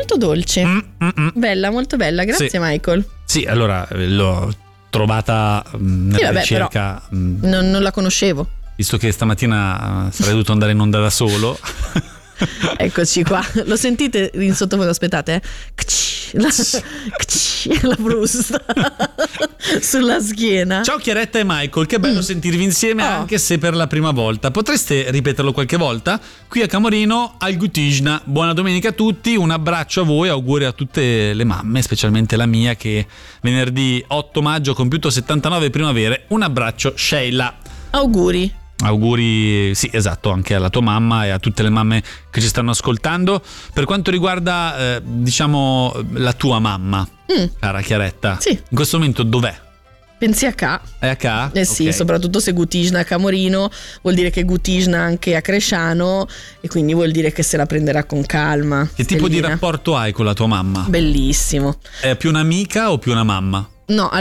molto dolce. Bella, molto bella, grazie Sì. Michael. Sì, allora l'ho trovata nella ricerca. Non la conoscevo. Visto che stamattina sarei dovuto andare in onda da solo. Eccoci qua, lo sentite in sottofondo? Aspettate, la frusta sulla schiena. Ciao Chiaretta e Michael, che bello sentirvi insieme anche se per la prima volta. Potreste ripeterlo qualche volta? Qui a Camorino al Gutijna. Buona domenica a tutti, un abbraccio a voi, auguri a tutte le mamme, specialmente la mia che venerdì 8 maggio ha compiuto 79 primavere. Un abbraccio Sheila. Auguri, sì, esatto, anche alla tua mamma e a tutte le mamme che ci stanno ascoltando. Per quanto riguarda, diciamo, la tua mamma, cara Chiaretta, sì. In questo momento dov'è? Pensi a K? È a K? Eh sì, Okay. soprattutto se Gutijna a Camorino, vuol dire che Gutijna anche a Cresciano, e quindi vuol dire che se la prenderà con calma. Che tipo di Stellina. rapporto hai con la tua mamma? Bellissimo. È più un'amica o più una mamma? No,